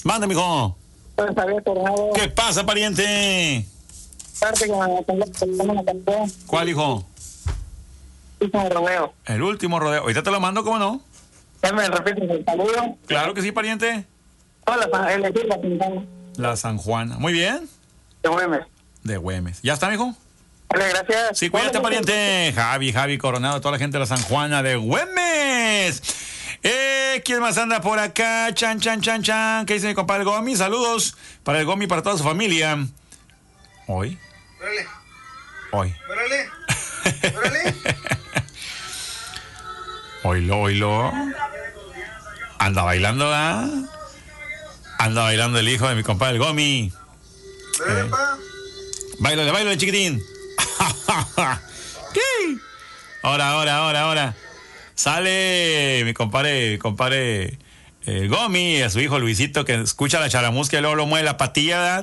Manda, mijo. Pues había tornado. ¿Qué pasa, pariente? Parte que me tengo una canción. ¿Cuál, hijo? Último rodeo. El último rodeo. Ahorita te lo mando, ¿cómo no? Ya me repites el saludo. Claro que sí, pariente. Hola, elegir la pintana. La San Juana. Muy bien. De Güemes. De Güemes. ¿Ya está, mijo? Vale, gracias. Sí, cuídate, pariente. Javi Coronado, toda la gente de la San Juana de Güemes. ¿Quién más anda por acá? Chan. ¿Qué dice mi compadre Gomi? Saludos para el Gomi, para toda su familia. Hoy. Órale. Oilo. Anda bailando, ¿ah? Anda bailando el hijo de mi compadre el Gomi. Báilale, chiquitín. ¿Qué? Ahora. Sale mi compadre Gomi, a su hijo Luisito, que escucha la charamusca y luego lo mueve la patilla.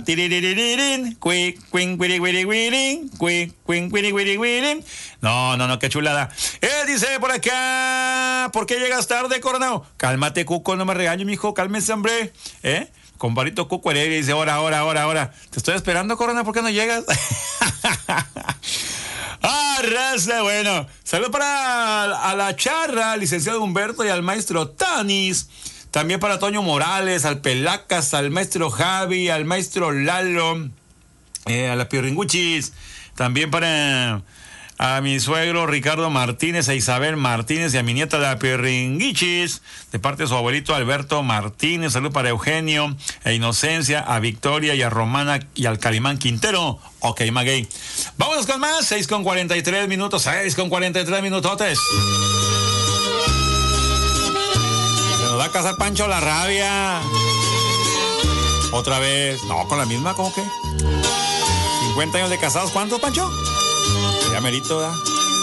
No, qué chulada. Dice por acá, ¿por qué llegas tarde, Coronado? Cálmate, Cuco, no me regañes, mijo, cálmese, hombre. Compadrito Cuco Heredia dice, ahora. Te estoy esperando, Corona, ¿por qué no llegas? Raza, bueno. Saludos para a la charra, al licenciado Humberto y al maestro Tanis. También para Toño Morales, al Pelacas, al maestro Javi, al maestro Lalo, a la Pirringuchis. También para a mi suegro Ricardo Martínez, a Isabel Martínez y a mi nieta la Pirringuichis, de parte de su abuelito Alberto Martínez. Salud para Eugenio, a Inocencia, a Victoria y a Romana y al Calimán Quintero. Ok, Maguey. Vámonos con más, 6:43 minutos, 6:43 minutotes. Se nos va a casar Pancho la rabia. Otra vez. No, con la misma, ¿cómo que? 50 años de casados, ¿cuántos, Pancho? Ya merito, ¿verdad?